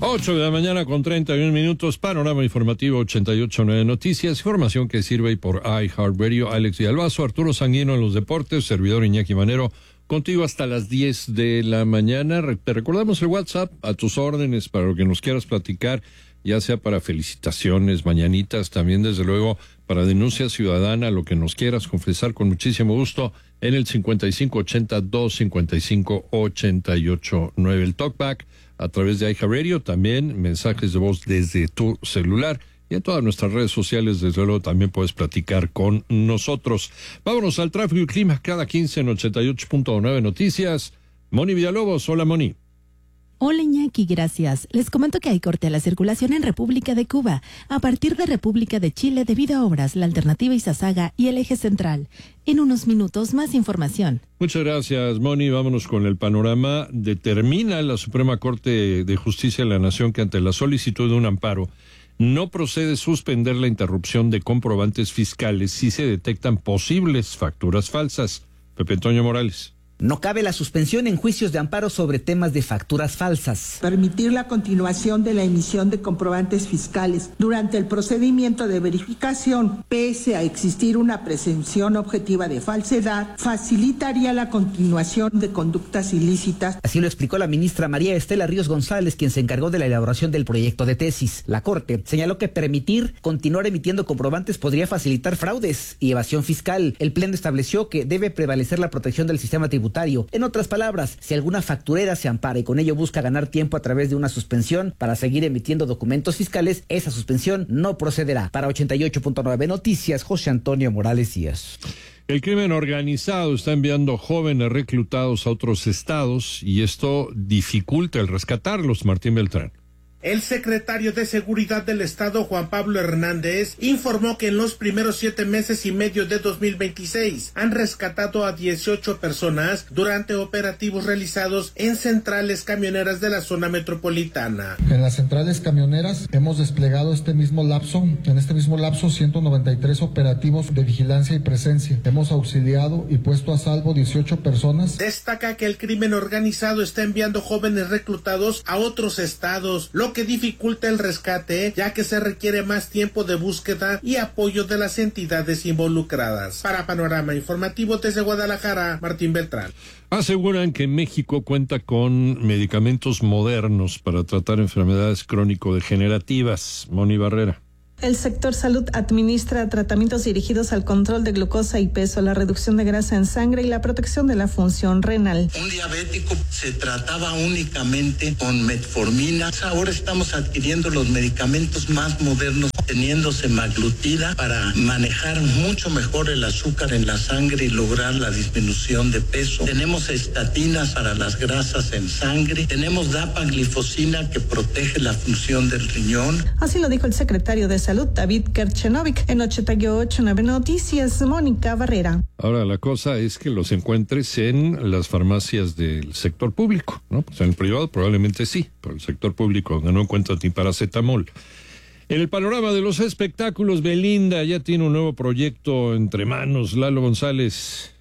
8 de la mañana con 31 minutos, panorama informativo 88.9 Noticias, información que sirve por iHeartRadio. Alex Villalbazo, Arturo Sanguino en los deportes, servidor Iñaki Manero, contigo hasta las 10 de la mañana. Te recordamos el WhatsApp a tus órdenes para lo que nos quieras platicar, ya sea para felicitaciones, mañanitas, también desde luego para denuncia ciudadana, lo que nos quieras confesar con muchísimo gusto en el 5580-255-889. El Talkback a través de iHeartRadio, también mensajes de voz desde tu celular y en todas nuestras redes sociales, desde luego también puedes platicar con nosotros. Vámonos al tráfico y clima cada 15 en 88.9 Noticias. Moni Villalobos, hola Moni. Hola Iñaki, gracias. Les comento que hay corte a la circulación en República de Cuba, a partir de República de Chile debido a obras, la alternativa Izazaga y el eje central. En unos minutos más información. Muchas gracias, Moni. Vámonos con el panorama. Determina la Suprema Corte de Justicia de la Nación que ante la solicitud de un amparo no procede suspender la interrupción de comprobantes fiscales si se detectan posibles facturas falsas. Pepe Toño Morales. No cabe la suspensión en juicios de amparo sobre temas de facturas falsas. Permitir la continuación de la emisión de comprobantes fiscales durante el procedimiento de verificación, pese a existir una presunción objetiva de falsedad, facilitaría la continuación de conductas ilícitas. Así lo explicó la ministra María Estela Ríos González, quien se encargó de la elaboración del proyecto de tesis. La Corte señaló que permitir continuar emitiendo comprobantes podría facilitar fraudes y evasión fiscal. El Pleno estableció que debe prevalecer la protección del sistema tributario. En otras palabras, si alguna facturera se ampara y con ello busca ganar tiempo a través de una suspensión para seguir emitiendo documentos fiscales, esa suspensión no procederá. Para 88.9 Noticias, José Antonio Morales Díaz. El crimen organizado está enviando jóvenes reclutados a otros estados y esto dificulta el rescatarlos, Martín Beltrán. El secretario de Seguridad del Estado, Juan Pablo Hernández, informó que en los primeros 7 meses y medio de 2026 han rescatado a 18 personas durante operativos realizados en centrales camioneras de la zona metropolitana. En las centrales camioneras hemos desplegado en este mismo lapso 193 operativos de vigilancia y presencia. Hemos auxiliado y puesto a salvo 18 personas. Destaca que el crimen organizado está enviando jóvenes reclutados a otros estados, lo que dificulta el rescate, ya que se requiere más tiempo de búsqueda y apoyo de las entidades involucradas. Para Panorama Informativo desde Guadalajara, Martín Beltrán. Aseguran que México cuenta con medicamentos modernos para tratar enfermedades crónico-degenerativas. Moni Barrera. El sector salud administra tratamientos dirigidos al control de glucosa y peso, la reducción de grasa en sangre y la protección de la función renal. Un diabético se trataba únicamente con metformina. Ahora estamos adquiriendo los medicamentos más modernos, teniendo semaglutida para manejar mucho mejor el azúcar en la sangre y lograr la disminución de peso. Tenemos estatinas para las grasas en sangre. Tenemos dapaglifosina que protege la función del riñón. Así lo dijo el secretario de Salud, David Kerchenovic, en 88.9 Noticias, Mónica Barrera. Ahora, la cosa es que los encuentres en las farmacias del sector público, ¿no? Pues en el privado probablemente sí, pero el sector público donde no encuentras ni paracetamol. En el panorama de los espectáculos, Belinda ya tiene un nuevo proyecto entre manos. Lalo González.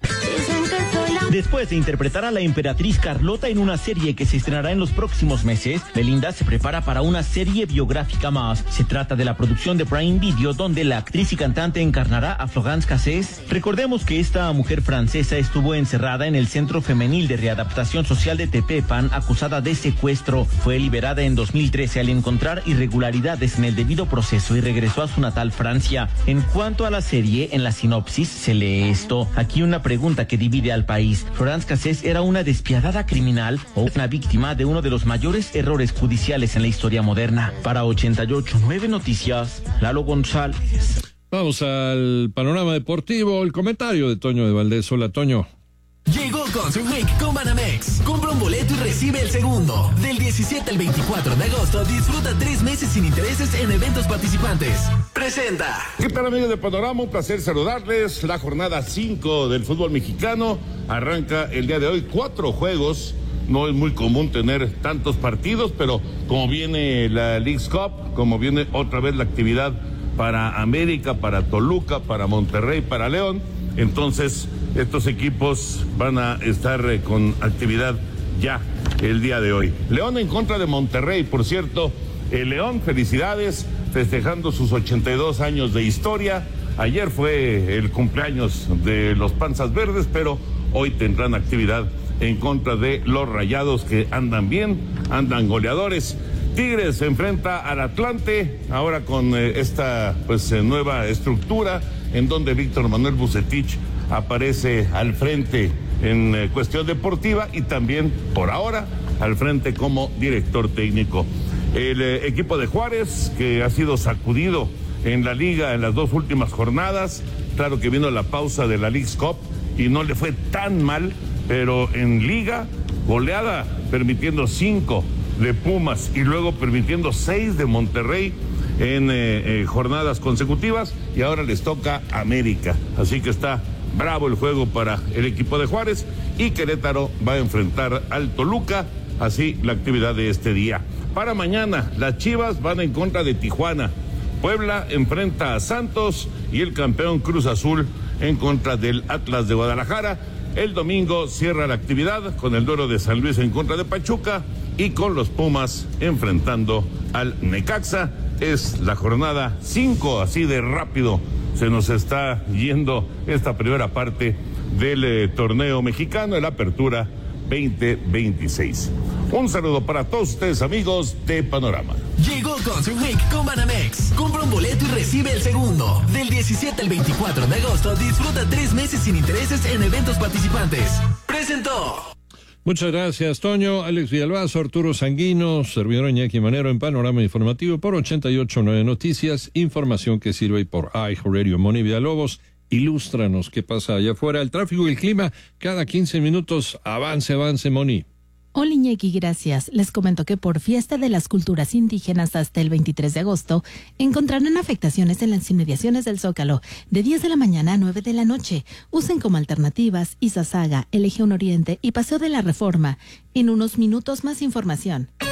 Después de interpretar a la emperatriz Carlota en una serie que se estrenará en los próximos meses, Belinda se prepara para una serie biográfica más. Se trata de la producción de Prime Video, donde la actriz y cantante encarnará a Florence Cassés. Recordemos que esta mujer francesa estuvo encerrada en el Centro Femenil de Readaptación Social de Tepepan, acusada de secuestro. Fue liberada en 2013 al encontrar irregularidades en el debido proceso y regresó a su natal Francia. En cuanto a la serie, en la sinopsis se lee esto. Aquí una pregunta que divide al país. Florence Cassés era una despiadada criminal o una víctima de uno de los mayores errores judiciales en la historia moderna. Para 88.9 Noticias, Lalo González. Vamos al panorama deportivo, el comentario de Toño de Valdés. Hola, Toño. Llegó Concert Week con Banamex. Compra un boleto y recibe el segundo. Del 17 al 24 de agosto, disfruta 3 meses sin intereses en eventos participantes. Presenta. ¿Qué tal, amigos de Panorama? Un placer saludarles. La jornada 5 del fútbol mexicano arranca el día de hoy. 4 juegos. No es muy común tener tantos partidos, pero como viene la Leagues Cup, como viene otra vez la actividad para América, para Toluca, para Monterrey, para León, entonces estos equipos van a estar con actividad ya el día de hoy. León en contra de Monterrey, por cierto. El León, felicidades, festejando sus 82 años de historia. Ayer fue el cumpleaños de los Panzas Verdes, pero hoy tendrán actividad en contra de los Rayados, que andan bien, andan goleadores. Tigres se enfrenta al Atlante, ahora con esta nueva estructura, en donde Víctor Manuel Vucetich aparece al frente en cuestión deportiva y también, por ahora, al frente como director técnico. El equipo de Juárez, que ha sido sacudido en la liga en las 2 últimas jornadas, claro que vino la pausa de la Leagues Cup y no le fue tan mal, pero en liga, goleada, permitiendo 5 de Pumas y luego permitiendo 6 de Monterrey en jornadas consecutivas, y ahora les toca América, así que está bravo el juego para el equipo de Juárez, y Querétaro va a enfrentar al Toluca, así la actividad de este día. Para mañana, las Chivas van en contra de Tijuana, Puebla enfrenta a Santos y el campeón Cruz Azul en contra del Atlas de Guadalajara. El domingo cierra la actividad con el duelo de San Luis en contra de Pachuca y con los Pumas enfrentando al Necaxa. Es la jornada 5, así de rápido se nos está yendo esta primera parte del torneo mexicano, el Apertura 2026. Un saludo para todos ustedes, amigos de Panorama. Llegó Concert Week con Banamex. Compra un boleto y recibe el segundo. Del 17 al 24 de agosto, disfruta 3 meses sin intereses en eventos participantes. Presentó. Muchas gracias, Toño. Alex Villalbazo, Arturo Sanguino, servidor Iñaki Manero en Panorama Informativo por 88.9 Noticias. Información que sirve por iHeartRadio. Moni Villalobos, ilústranos qué pasa allá afuera. El tráfico y el clima cada 15 minutos. Avance, Moni. Hola Iñaki, gracias. Les comento que por Fiesta de las Culturas Indígenas hasta el 23 de agosto encontrarán afectaciones en las inmediaciones del Zócalo de 10 de la mañana a 9 de la noche. Usen como alternativas Izazaga, el Eje 1 Oriente y Paseo de la Reforma. En unos minutos más información.